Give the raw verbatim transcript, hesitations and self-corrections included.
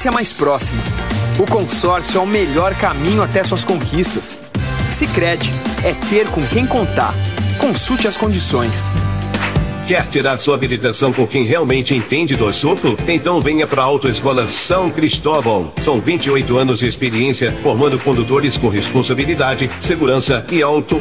experiência mais próxima. O consórcio é o melhor caminho até suas conquistas. Sicredi é ter com quem contar. Consulte as condições. Quer tirar sua habilitação com quem realmente entende do assunto? Então venha para a Autoescola São Cristóvão. São vinte e oito anos de experiência formando condutores com responsabilidade, segurança e alto